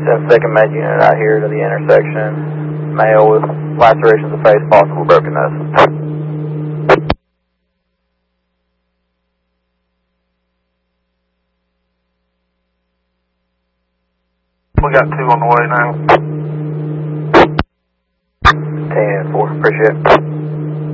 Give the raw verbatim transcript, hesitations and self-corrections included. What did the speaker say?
second med unit out here to the intersection. Male with lacerations of face, possible broken nose. We got two on the way now. ten four, appreciate it.